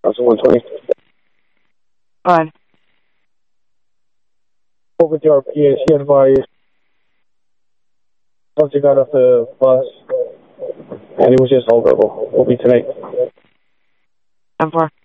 Officer 120. On. Spoke with the RPA. She advised once he got off the bus, and he was just all verbal. Will be tonight. And for?